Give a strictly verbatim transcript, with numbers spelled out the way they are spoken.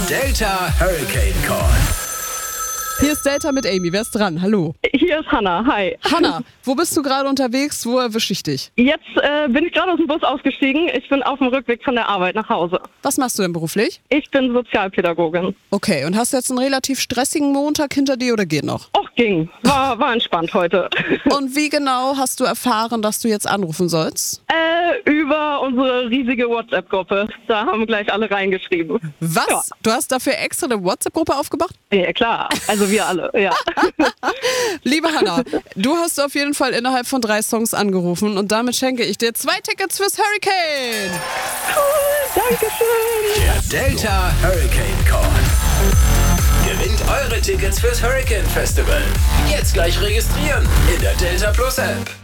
Delta Hurricane Call. Hier ist Delta mit Amy. Wer ist dran? Hallo. Hier ist Hanna. Hi. Hanna, wo bist du gerade unterwegs? Wo erwische ich dich? Jetzt äh, bin ich gerade aus dem Bus ausgestiegen. Ich bin auf dem Rückweg von der Arbeit nach Hause. Was machst du denn beruflich? Ich bin Sozialpädagogin. Okay, und hast du jetzt einen relativ stressigen Montag hinter dir oder geht noch? Och, ging. War, war entspannt heute. Und wie genau hast du erfahren, dass du jetzt anrufen sollst? äh, über unsere riesige WhatsApp-Gruppe. Da haben gleich alle reingeschrieben. Was? Ja. Du hast dafür extra eine WhatsApp-Gruppe aufgemacht? Ja, klar. Also wir alle, ja. Liebe Hanna, du hast auf jeden Fall innerhalb von drei Songs angerufen und damit schenke ich dir zwei Tickets fürs Hurricane. Cool, Dankeschön. Der Delta Hurricane Call. Gewinnt eure Tickets fürs Hurricane Festival. Jetzt gleich registrieren in der Delta Plus App.